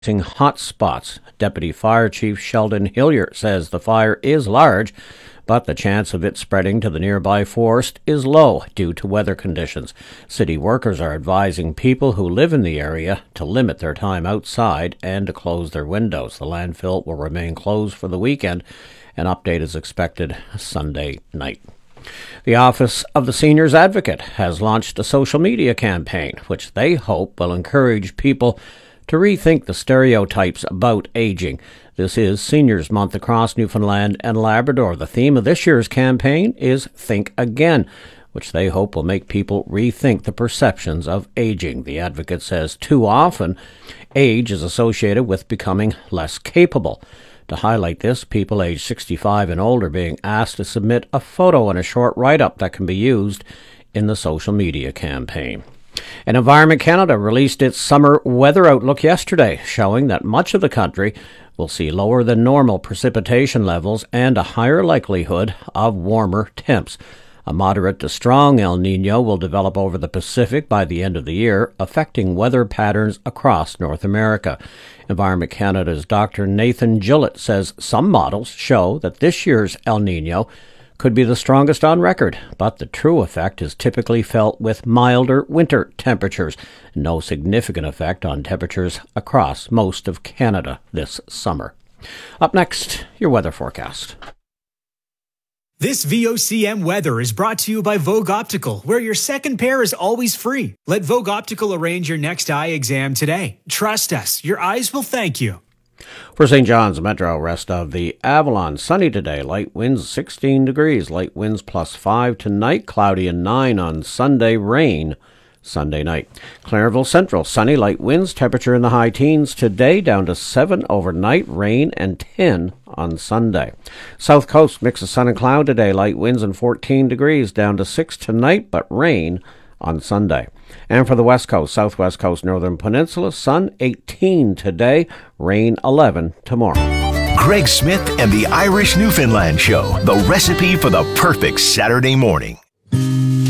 hot spots. Deputy Fire Chief Sheldon Hillier says the fire is large, but the chance of it spreading to the nearby forest is low due to weather conditions. City workers are advising people who live in the area to limit their time outside and to close their windows. The landfill will remain closed for the weekend. An update is expected Sunday night. The Office of the Seniors Advocate has launched a social media campaign, which they hope will encourage people to rethink the stereotypes about aging. This is Seniors Month across Newfoundland and Labrador. The theme of this year's campaign is Think Again, which they hope will make people rethink the perceptions of aging. The advocate says too often age is associated with becoming less capable. To highlight this, people aged 65 and older are being asked to submit a photo and a short write-up that can be used in the social media campaign. And Environment Canada released its summer weather outlook yesterday, showing that much of the country will see lower than normal precipitation levels and a higher likelihood of warmer temps. A moderate to strong El Niño will develop over the Pacific by the end of the year, affecting weather patterns across North America. Environment Canada's Dr. Nathan Gillett says some models show that this year's El Niño could be the strongest on record, but the true effect is typically felt with milder winter temperatures. No significant effect on temperatures across most of Canada this summer. Up next, your weather forecast. This VOCM weather is brought to you by Vogue Optical, where your second pair is always free. Let Vogue Optical arrange your next eye exam today. Trust us, your eyes will thank you. For St. John's Metro, rest of the Avalon, sunny today, light winds 16 degrees, light winds +5 tonight, cloudy and 9 on Sunday, rain Sunday night. Clairville Central, sunny, light winds, temperature in the high teens today, down to 7 overnight, rain and 10 on Sunday. South Coast, mix of sun and cloud today, light winds and 14 degrees, down to 6 tonight, but rain on Sunday. And for the West Coast, Southwest Coast, Northern Peninsula, sun 18 today, rain 11 tomorrow. Greg Smith and the Irish Newfoundland Show, the recipe for the perfect Saturday morning.